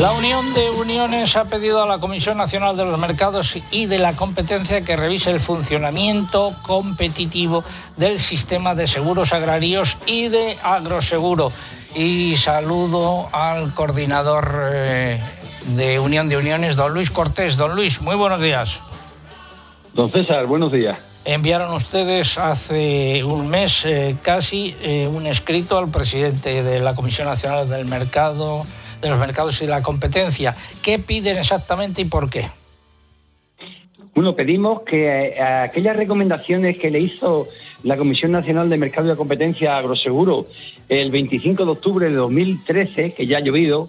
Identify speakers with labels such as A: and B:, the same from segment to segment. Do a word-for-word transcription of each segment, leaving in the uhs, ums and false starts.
A: La Unión de Uniones ha pedido a la Comisión Nacional de los Mercados y de la Competencia que revise el funcionamiento competitivo del sistema de seguros agrarios y de agroseguro. Y saludo al coordinador eh, de Unión de Uniones, don Luis Cortés. Don Luis, muy buenos días.
B: Don César, buenos días.
A: Enviaron ustedes hace un mes eh, casi eh, un escrito al presidente de la Comisión Nacional del Mercado, de los Mercados y de la Competencia. ¿Qué piden exactamente y por qué?
B: Bueno, pedimos que eh, aquellas recomendaciones que le hizo la Comisión Nacional de Mercado y de Competencia a Agroseguro el veinticinco de octubre de dos mil trece, que ya ha llovido,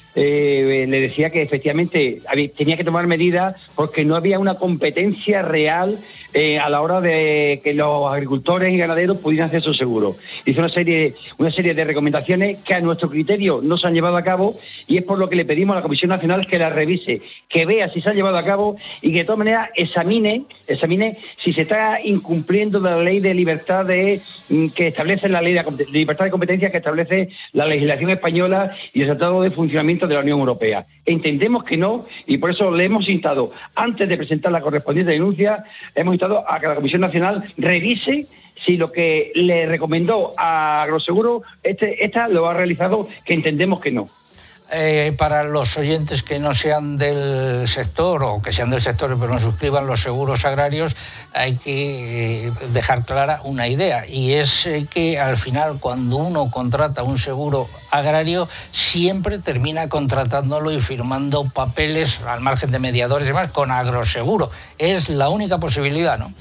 B: eh, le decía que efectivamente había, tenía que tomar medidas porque no había una competencia real Eh, a la hora de que los agricultores y ganaderos pudieran hacer su seguro. Hizo una serie, una serie de recomendaciones que a nuestro criterio no se han llevado a cabo y es por lo que le pedimos a la Comisión Nacional que la revise, que vea si se han llevado a cabo y que de todas maneras examine, examine si se está incumpliendo de la ley de libertad de, que establece la ley de libertad de competencia que establece la legislación española y el Tratado de Funcionamiento de la Unión Europea. Entendemos que no y por eso le hemos instado, antes de presentar la correspondiente denuncia, hemos a que la Comisión Nacional revise si lo que le recomendó a Agroseguro este, esta lo ha realizado, que entendemos que no.
A: Eh, para los oyentes que no sean del sector o que sean del sector pero no suscriban los seguros agrarios, hay que eh, dejar clara una idea, y es eh, que al final cuando uno contrata un seguro agrario siempre termina contratándolo y firmando papeles al margen de mediadores y demás con Agroseguro. Es la única posibilidad, ¿no?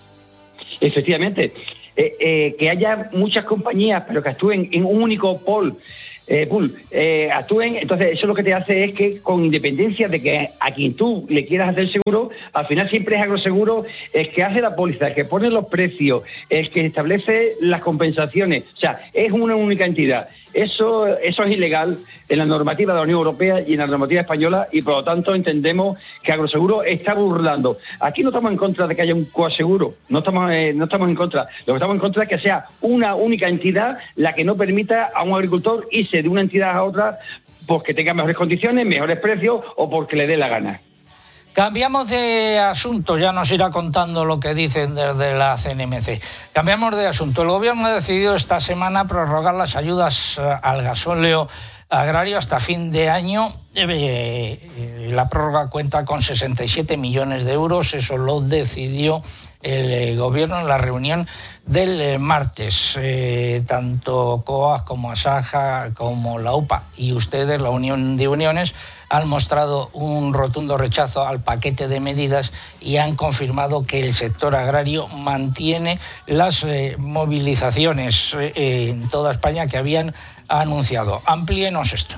B: Efectivamente, eh, eh, que haya muchas compañías pero que actúen en un único pool Eh, pool, eh, actúen, entonces eso lo que te hace es que con independencia de que a quien tú le quieras hacer seguro, al final siempre es Agroseguro el que hace la póliza, el que pone los precios, el que establece las compensaciones, o sea, es una única entidad. Eso, eso es ilegal en la normativa de la Unión Europea y en la normativa española y por lo tanto entendemos que Agroseguro está burlando. Aquí no estamos en contra de que haya un coaseguro, no estamos, eh, no estamos en contra. Lo que estamos en contra es que sea una única entidad la que no permita a un agricultor irse de una entidad a otra porque tenga mejores condiciones, mejores precios o porque le dé la gana.
A: Cambiamos de asunto, ya nos irá contando lo que dicen desde la C N M C. Cambiamos de asunto. El Gobierno ha decidido esta semana prorrogar las ayudas al gasóleo agrario hasta fin de año. Eh, la prórroga cuenta con sesenta y siete millones de euros. Eso lo decidió el Gobierno en la reunión del martes. Eh, tanto COAG como Asaja como la U P A y ustedes, la Unión de Uniones, han mostrado un rotundo rechazo al paquete de medidas y han confirmado que el sector agrario mantiene las eh, movilizaciones eh, en toda España que habían anunciado. Amplíenos esto.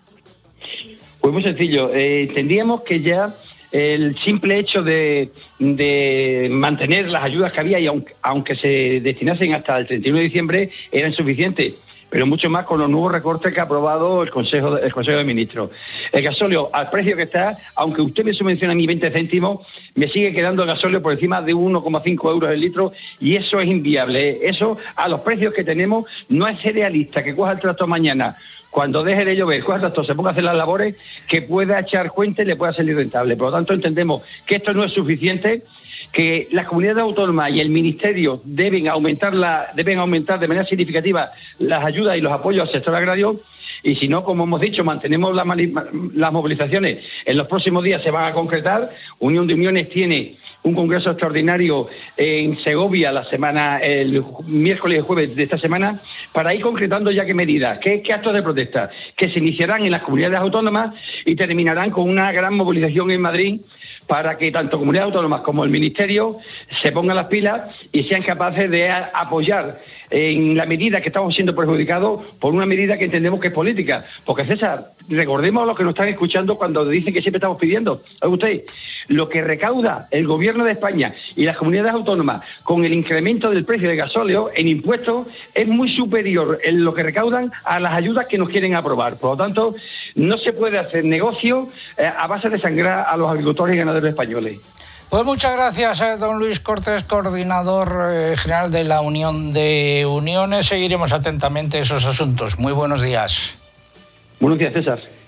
B: Pues muy sencillo. Eh, entendíamos que ya el simple hecho de, de mantener las ayudas que había, y aunque, aunque se destinasen hasta el treinta y uno de diciembre, eran suficientes, pero mucho más con los nuevos recortes que ha aprobado el Consejo, el Consejo de Ministros. El gasóleo, al precio que está, aunque usted me subvenciona a mí veinte céntimos, me sigue quedando el gasóleo por encima de uno coma cinco euros el litro, y eso es inviable. Eso, a los precios que tenemos, no es realista que coja el tractor mañana, cuando deje de llover, coja el tractor, se ponga a hacer las labores, que pueda echar cuenta y le pueda salir rentable. Por lo tanto, entendemos que esto no es suficiente, que las comunidades autónomas y el Ministerio deben aumentar, la, deben aumentar de manera significativa las ayudas y los apoyos al sector agrario, y si no, como hemos dicho, mantenemos las, las movilizaciones. En los próximos días se van a concretar. Unión de Uniones tiene un congreso extraordinario en Segovia la semana, el miércoles y jueves de esta semana, para ir concretando ya qué medidas, qué, qué actos de protesta, que se iniciarán en las comunidades autónomas y terminarán con una gran movilización en Madrid, para que tanto comunidades autónomas como el Ministerio se pongan las pilas y sean capaces de apoyar en la medida que estamos siendo perjudicados por una medida que entendemos que es política. Porque, César, recordemos a los que nos están escuchando cuando dicen que siempre estamos pidiendo. ¿Sabe usted? Lo que recauda el Gobierno de España y las comunidades autónomas con el incremento del precio del gasóleo en impuestos es muy superior en lo que recaudan a las ayudas que nos quieren aprobar. Por lo tanto, no se puede hacer negocio eh, a base de sangrar a los agricultores y ganaderos españoles.
A: Pues muchas gracias, eh, don Luis Cortés, coordinador eh, general de la Unión de Uniones. Seguiremos atentamente esos asuntos. Muy buenos días.
B: Buenos días, César.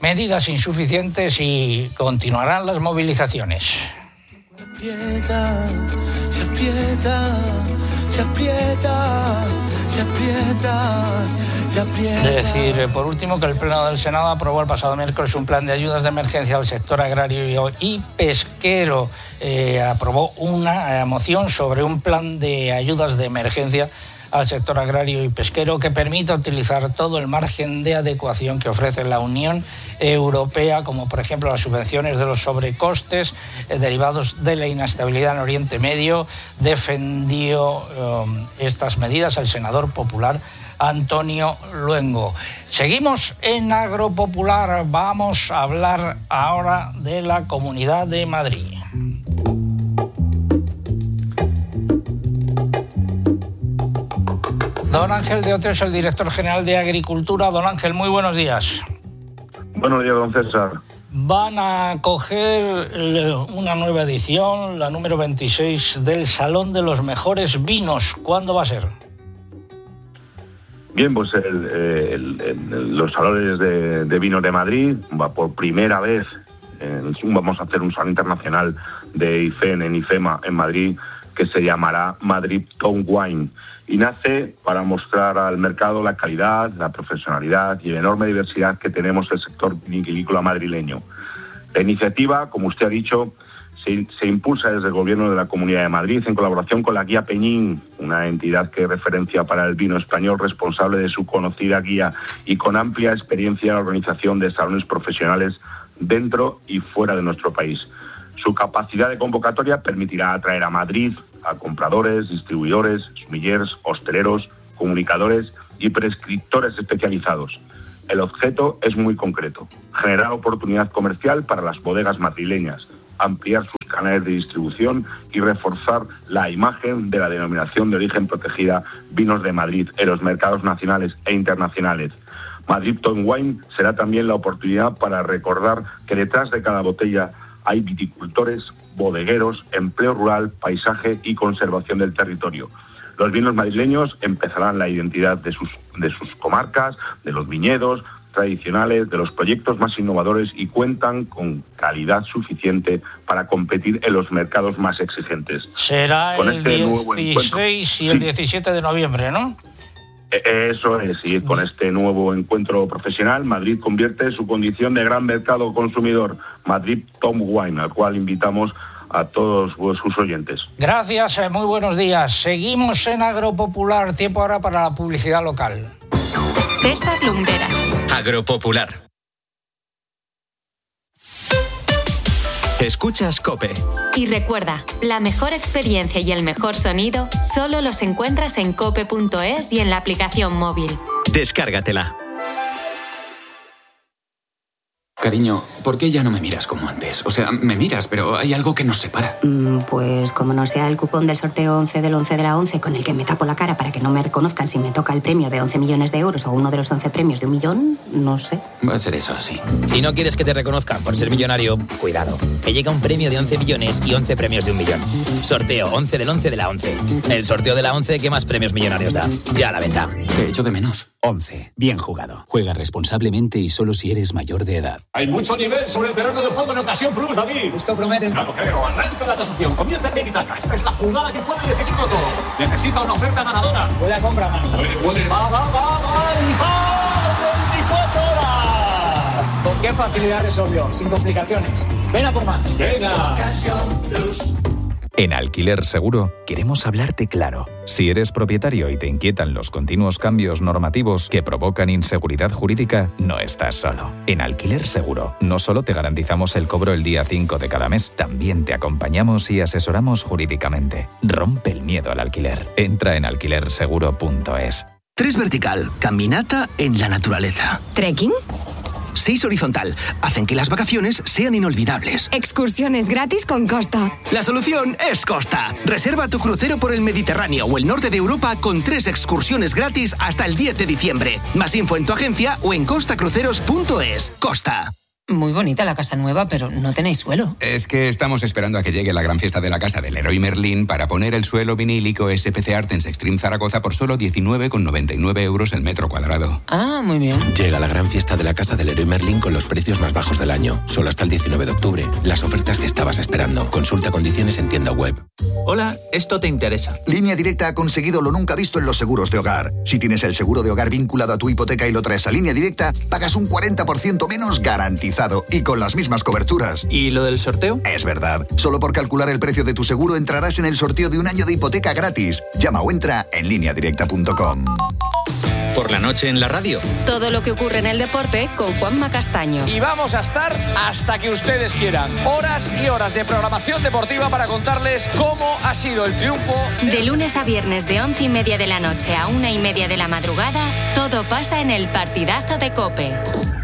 A: medidas insuficientes y continuarán las movilizaciones.
C: Se aprieta, se aprieta, se aprieta, se aprieta, se aprieta.
A: Decir, por último, que el Pleno del Senado aprobó el pasado miércoles un plan de ayudas de emergencia al sector agrario y pesquero. Eh, aprobó una eh, moción sobre un plan de ayudas de emergencia al sector agrario y pesquero que permita utilizar todo el margen de adecuación que ofrece la Unión Europea, como por ejemplo las subvenciones de los sobrecostes eh, derivados de la inestabilidad en Oriente Medio. Defendió eh, estas medidas el senador popular Antonio Luengo. Seguimos en Agropopular. Vamos a hablar ahora de la Comunidad de Madrid. Don Ángel de Oteo es el director general de Agricultura. Don Ángel, muy buenos días.
D: Buenos días, don César.
A: Van a coger una nueva edición, la número veintiséis, del Salón de los Mejores Vinos. ¿Cuándo va a ser?
D: Bien, pues el, el, el, los salones de, de vinos de Madrid, va por primera vez, eh, vamos a hacer un salón internacional de I F E M en IFEMA en Madrid, que se llamará Madrid Town Wine, y nace para mostrar al mercado la calidad, la profesionalidad y la enorme diversidad que tenemos en el sector vitivinícola madrileño. La iniciativa, como usted ha dicho, se, se impulsa desde el Gobierno de la Comunidad de Madrid en colaboración con la Guía Peñín, una entidad que referencia para el vino español, responsable de su conocida guía y con amplia experiencia en la organización de salones profesionales dentro y fuera de nuestro país. Su capacidad de convocatoria permitirá atraer a Madrid a compradores, distribuidores, sumillers, hosteleros, comunicadores y prescriptores especializados. El objeto es muy concreto: generar oportunidad comercial para las bodegas madrileñas, ampliar sus canales de distribución y reforzar la imagen de la denominación de origen protegida Vinos de Madrid en los mercados nacionales e internacionales. Madrid Town Wine será también la oportunidad para recordar que detrás de cada botella hay viticultores, bodegueros, empleo rural, paisaje y conservación del territorio. Los vinos madrileños empezarán la identidad de sus, de sus comarcas, de los viñedos tradicionales, de los proyectos más innovadores, y cuentan con calidad suficiente para competir en los mercados más exigentes.
A: Será con el este dieciséis y el sí. diecisiete de noviembre, ¿no?
D: Eso es, y con este nuevo encuentro profesional, Madrid convierte su condición de gran mercado consumidor, Madrid Town Wine, al cual invitamos a todos sus oyentes.
A: Gracias, muy buenos días. Seguimos en Agropopular, tiempo ahora para la publicidad local.
E: César Lumberas.
F: Agropopular. Escuchas COPE.
E: Y recuerda, la mejor experiencia y el mejor sonido solo los encuentras en cope punto es y en la aplicación móvil.
F: Descárgatela.
G: Cariño, ¿por qué ya no me miras como antes? O sea, me miras, pero hay algo que nos separa.
H: Mm, pues como no sea el cupón del sorteo once del once de la once con el que me tapo la cara para que no me reconozcan si me toca el premio de once millones de euros o uno de los once premios de un millón, no sé.
G: Va a ser eso, sí.
I: Si no quieres que te reconozcan por ser millonario, cuidado, que llega un premio de once millones y once premios de un millón. Sorteo once del once de la once. El sorteo de la once que más premios millonarios da. Ya a la venta.
G: Te echo de menos.
J: once. Bien jugado. Juega responsablemente y solo si eres mayor de edad.
K: Hay mucho nivel sobre el terreno de juego en Ocasión Plus, David.
L: Esto promete.
K: No lo creo. Arranca la tasación. Comienza el tiki-taka. Esta es la jugada que puede decidirlo todo. Necesita una oferta ganadora.
L: Buena compra, mano.
K: Puede, puede. Va, va, va, va. veinticuatro horas.
L: ¿Con qué facilidad resolvió? Sin complicaciones. Ven a por más.
K: Venga.
L: Ocasión Plus.
J: En Alquiler Seguro queremos hablarte claro. Si eres propietario y te inquietan los continuos cambios normativos que provocan inseguridad jurídica, no estás solo. En Alquiler Seguro no solo te garantizamos el cobro el día cinco de cada mes, también te acompañamos y asesoramos jurídicamente. Rompe el miedo al alquiler. Entra en alquiler seguro punto es.
M: Tres vertical, caminata en la naturaleza.
E: ¿Trekking?
M: Seis horizontal, hacen que las vacaciones sean inolvidables.
E: Excursiones gratis con Costa.
M: La solución es Costa. Reserva tu crucero por el Mediterráneo o el norte de Europa con tres excursiones gratis hasta el diez de diciembre. Más info en tu agencia o en costa cruceros punto es. Costa.
N: Muy bonita la casa nueva, pero no tenéis suelo.
O: Es que estamos esperando a que llegue la gran fiesta de la casa del Leroy Merlin para poner el suelo vinílico S P C Artens Extreme Zaragoza por solo diecinueve con noventa y nueve euros el metro cuadrado.
N: Ah, muy bien.
P: Llega la gran fiesta de la casa del Leroy Merlin con los precios más bajos del año. Solo hasta el diecinueve de octubre. Las ofertas que estabas esperando. Consulta condiciones en tienda web.
Q: Hola, esto te interesa.
R: Línea Directa ha conseguido lo nunca visto en los seguros de hogar. Si tienes el seguro de hogar vinculado a tu hipoteca y lo traes a Línea Directa, pagas un cuarenta por ciento menos garantizado y con las mismas coberturas.
Q: ¿Y lo del sorteo?
R: Es verdad. Solo por calcular el precio de tu seguro entrarás en el sorteo de un año de hipoteca gratis. Llama o entra en línea directa punto com.
F: Por la noche en la radio.
E: Todo lo que ocurre en el deporte con Juanma Castaño.
L: Y vamos a estar hasta que ustedes quieran. Horas y horas de programación deportiva para contarles cómo ha sido el triunfo.
E: De lunes a viernes de once y media de la noche a una y media de la madrugada, todo pasa en el partidazo de COPE.